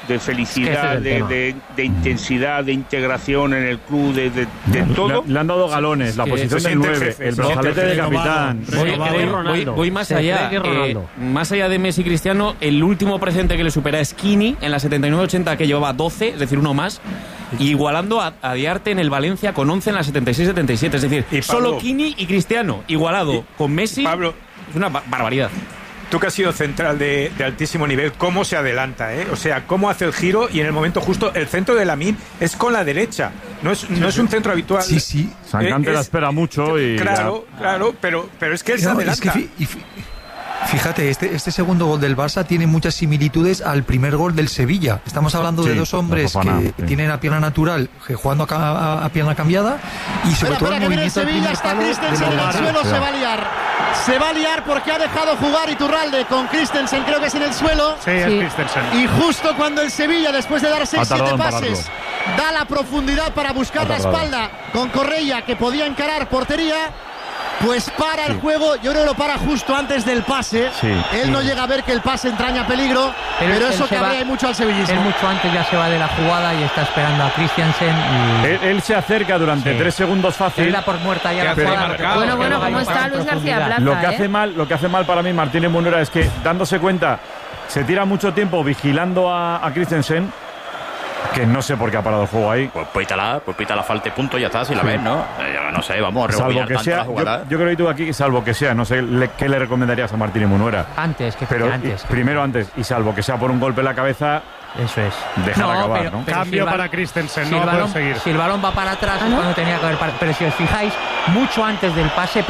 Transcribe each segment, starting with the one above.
de felicidad, de intensidad, de integración en el club, de todo. Le han dado galones, la posición del 9, el brazalete de capitán. Voy más allá. Más allá de Messi y Cristiano, el último presente que le supera es Kini en la 79-80, que llevaba 12, es decir, uno más, igualando a Diarte en el Valencia con 11 en la 76-77. Es decir, y solo Kini y Cristiano, igualado con Messi. Pablo, es una barbaridad. Tú que has sido central de altísimo nivel, ¿cómo se adelanta? O sea, ¿cómo hace el giro? Y en el momento justo, el centro de Lamine es con la derecha. No es un centro habitual. Sí. Sangante la espera mucho y... Claro, pero es que él se adelanta. Fíjate, este segundo gol del Barça tiene muchas similitudes al primer gol del Sevilla. Estamos hablando de dos hombres que tienen a pierna natural, jugando a pierna cambiada, y sobre todo el movimiento del primer palo. Christensen en el suelo se va a liar. Se va a liar porque ha dejado jugar Iturralde con Christensen, creo que es en el suelo. Sí, es Christensen. Y justo cuando el Sevilla, después de dar 6-7 pases, da la profundidad para buscar la espalda con Correia, que podía encarar portería, pues para el juego. Yo creo que lo para justo antes del pase. Él no llega a ver que el pase entraña peligro, pero eso cabrea mucho al sevillismo. Él mucho antes ya se va de la jugada y está esperando a Christensen. Él se acerca durante 3 segundos fácil. Él da por muerta ya la jugada. Bueno, ¿cómo está Luis García Plaza? Lo que hace mal para mí Martínez Munuera es que, dándose cuenta, se tira mucho tiempo vigilando a Christensen, que no sé por qué ha parado el juego ahí. Pues pita la falta y punto, ya está, si la ves, ¿no? No sé, vamos a rebobinar tanto la jugada. Yo creo que tú aquí, salvo que sea, no sé qué le recomendarías a Martínez Munuera. Antes. Primero antes, y salvo que sea por un golpe en la cabeza. Eso es. Dejar acabar, ¿no? Cambio para Christensen, no va a poder seguir. Si el balón va para atrás es cuando tenía que haber parado. Pero si os fijáis, mucho antes del pase,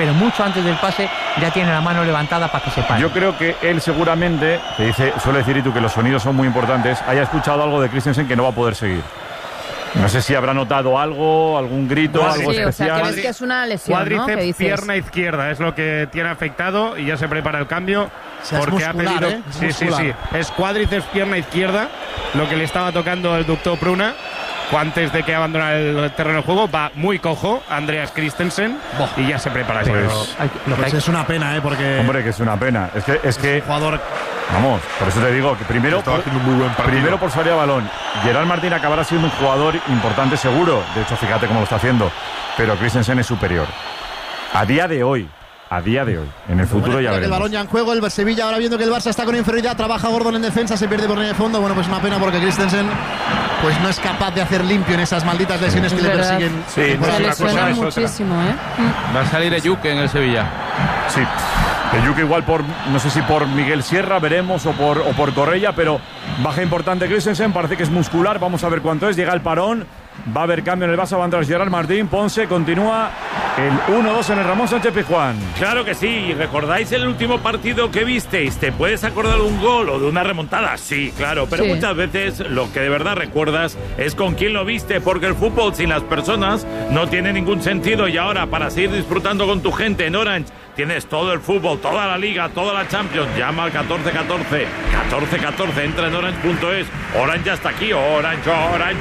ya tiene la mano levantada para que se pare. Yo creo que él seguramente, suele decir y tú que los sonidos son muy importantes, haya escuchado algo de Christensen que no va a poder seguir. No sé si habrá notado algo, algún grito, algo especial. O sea, que ves que es una lesión, cuádriceps, ¿no? pierna izquierda es lo que tiene afectado y ya se prepara el cambio. Porque ha pedido. Sí. Es cuádriceps, pierna izquierda, lo que le estaba tocando el doctor Pruna. Antes de que abandonara el terreno de juego, va muy cojo Andreas Christensen y ya se prepara. Pues es una pena, porque... Hombre, que es una pena. Es que jugador... Vamos, por eso te digo que primero por salida de balón. Gerard Martín acabará siendo un jugador importante seguro. De hecho, fíjate cómo lo está haciendo. Pero Christensen es superior. A día de hoy. En el futuro ya veremos. El balón ya en juego, el Sevilla ahora viendo que el Barça está con inferioridad, trabaja Gordon en defensa, se pierde por línea de fondo. Bueno, pues una pena porque Christensen pues no es capaz de hacer limpio en esas malditas lesiones que le persiguen. Se le suena muchísimo, Va a salir Eyuke en el Sevilla. Sí. Eyuke igual no sé si por Miguel Sierra, veremos, o por Correia, pero baja importante Christensen, parece que es muscular, vamos a ver cuánto es, llega el parón. Va a haber cambio en el Barça, va a entrar Gerard Martín. Ponce continúa el 1-2 en el Ramón Sánchez Pizjuán. Claro que sí. ¿Recordáis el último partido que visteis? ¿Te puedes acordar de un gol o de una remontada? Sí, claro. Pero muchas veces lo que de verdad recuerdas es con quién lo viste, porque el fútbol sin las personas no tiene ningún sentido. Y ahora, para seguir disfrutando con tu gente en Orange, tienes todo el fútbol, toda la Liga, toda la Champions. Llama al 1414. 1414. Entra en orange.es. Orange ya está aquí. Orange.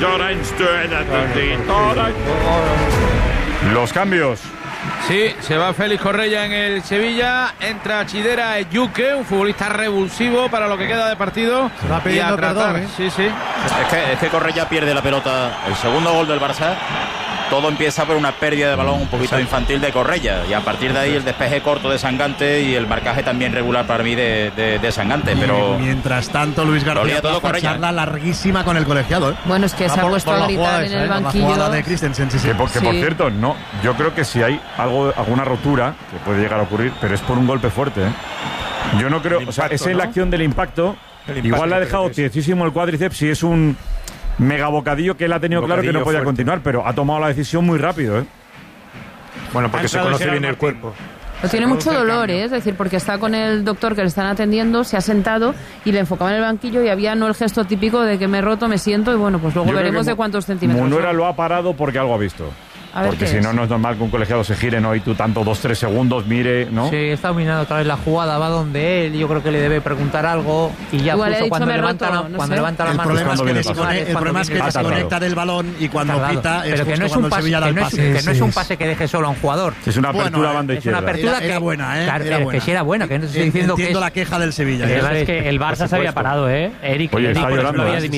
Los cambios. Sí, se va Félix Correia en el Sevilla, entra Chidera Eyuke, un futbolista revulsivo para lo que queda de partido. Se va pidiendo perdón, Sí. Es que Correia pierde la pelota. El segundo gol del Barça, todo empieza por una pérdida de balón un poquito infantil de Correia, y a partir de ahí el despeje corto de Sangante y el marcaje también regular para mí de Sangante. Pero mientras tanto Luis García todo una charla larguísima con el colegiado. Bueno, es que se ha puesto a gritar en el banquillo. La de Christensen, que por cierto, no, yo creo que si hay alguna rotura que puede llegar a ocurrir, pero es por un golpe fuerte. Yo no creo, es en la acción del impacto. Igual le ha dejado tiesísimo el cuádriceps, y es un mega bocadillo que él ha tenido claro que no podía continuar, pero ha tomado la decisión muy rápido. Bueno, porque se conoce bien el cuerpo. Tiene mucho dolor, es decir, porque está con el doctor que le están atendiendo, se ha sentado y le enfocaba en el banquillo y había el gesto típico de que me he roto, me siento, y bueno, pues luego veremos de cuántos centímetros. Munuera lo ha parado porque algo ha visto. Porque si no, no es normal que un colegiado se gire, ¿no? Y tú tanto 2-3 segundos, mire, ¿no? Sí, está dominando otra vez la jugada, va donde él, yo creo que le debe preguntar algo, y ya justo cuando levanta la mano. El problema es que desconecta del balón y cuando pita es justo cuando el Sevilla da el pase. Que no es un pase que deje solo a un jugador. Es una apertura a banda izquierda. Es una apertura que era buena, Claro, que sí era buena, que no estoy diciendo que entiendo la queja del Sevilla. Es que el Barça se había parado, Eric. Oye, está llorando.